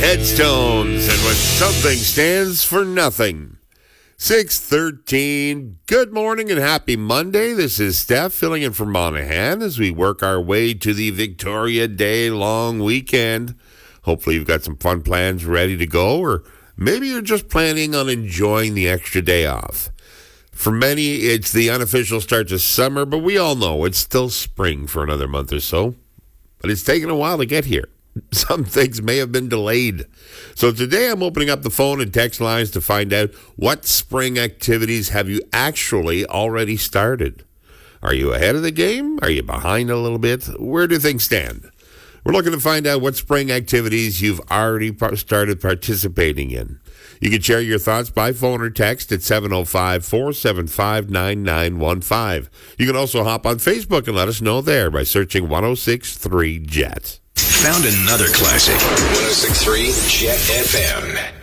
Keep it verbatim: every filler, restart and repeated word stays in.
Headstones, and when something stands for nothing. six thirteen, good morning and happy Monday. This is Steph filling in for Monahan as we work our way to the Victoria Day long weekend. Hopefully you've got some fun plans ready to go, or maybe you're just planning on enjoying the extra day off. For many, it's the unofficial start to summer, but we all know it's still spring for another month or so. But it's taken a while to get here. Some things may have been delayed. So today I'm opening up the phone and text lines to find out what spring activities have you actually already started. Are you ahead of the game? Are you behind a little bit? Where do things stand? We're looking to find out what spring activities you've already started participating in. You can share your thoughts by phone or text at seven oh five, four seven five, nine nine one five. You can also hop on Facebook and let us know there by searching ten sixty-three Jet. Found another classic. ten sixty-three Jet F M.